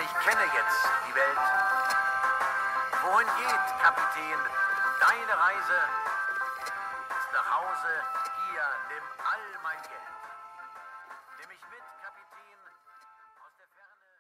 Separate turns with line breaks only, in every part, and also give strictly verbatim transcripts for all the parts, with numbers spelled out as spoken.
Ich kenne jetzt die Welt. Wohin geht, Kapitän? Deine Reise ist nach Hause. Hier, nimm all mein Geld. Nimm mich mit, Kapitän, aus der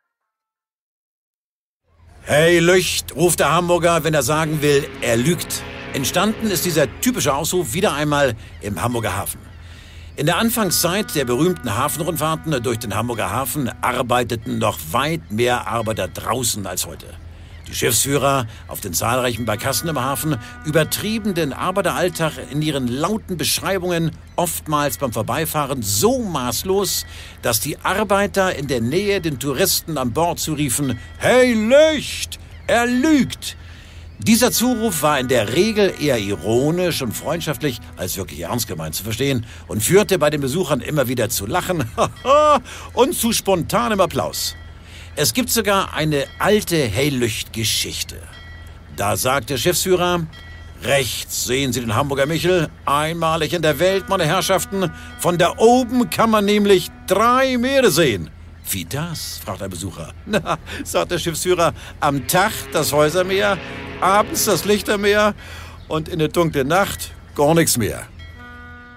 Ferne.
Hey Lücht, ruft der Hamburger, wenn er sagen will, er lügt. Entstanden ist dieser typische Ausruf wieder einmal im Hamburger Hafen. In der Anfangszeit der berühmten Hafenrundfahrten durch den Hamburger Hafen arbeiteten noch weit mehr Arbeiter draußen als heute. Die Schiffsführer auf den zahlreichen Barkassen im Hafen übertrieben den Arbeiteralltag in ihren lauten Beschreibungen oftmals beim Vorbeifahren so maßlos, dass die Arbeiter in der Nähe den Touristen an Bord zuriefen: Hey Lücht, er lügt! Dieser Zuruf war in der Regel eher ironisch und freundschaftlich als wirklich ernst gemeint zu verstehen und führte bei den Besuchern immer wieder zu Lachen und zu spontanem Applaus. Es gibt sogar eine alte Hey-Lücht-Geschichte. Da sagt der Schiffsführer: Rechts sehen Sie den Hamburger Michel, einmalig in der Welt, meine Herrschaften. Von da oben kann man nämlich drei Meere sehen. Wie das? Fragt der Besucher. Na, sagt der Schiffsführer, am Tag das Häusermeer, abends das Lichtermeer und in der dunklen Nacht gar nichts mehr.